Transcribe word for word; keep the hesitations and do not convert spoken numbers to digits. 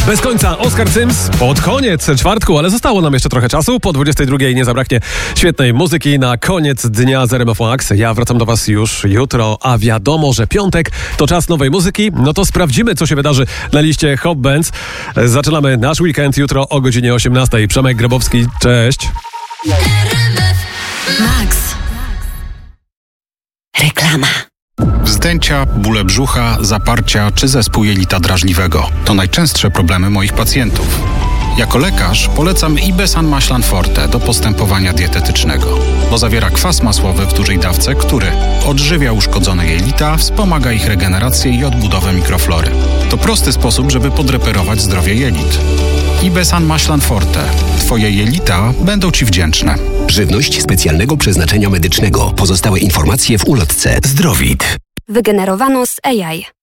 Bez końca Oskar Sims pod koniec czwartku, ale zostało nam jeszcze trochę czasu. Po dwudziestej drugiej nie zabraknie świetnej muzyki na koniec dnia z R M F Max. Ja wracam do Was już jutro, a wiadomo, że piątek to czas nowej muzyki. No to sprawdzimy, co się wydarzy na liście Hot Bands. Zaczynamy nasz weekend jutro o godzinie osiemnastej. Przemek Grabowski, cześć. Max. Reklama. Wzdęcia, bóle brzucha, zaparcia czy zespół jelita drażliwego to najczęstsze problemy moich pacjentów. Jako lekarz polecam Ibesan Maślan Forte do postępowania dietetycznego, bo zawiera kwas masłowy w dużej dawce, który odżywia uszkodzone jelita, wspomaga ich regenerację i odbudowę mikroflory. To prosty sposób, żeby podreperować zdrowie jelit. Ibesan Maślan Forte. Twoje jelita będą Ci wdzięczne. Żywność specjalnego przeznaczenia medycznego. Pozostałe informacje w ulotce Zdrowit. Wygenerowano z A I.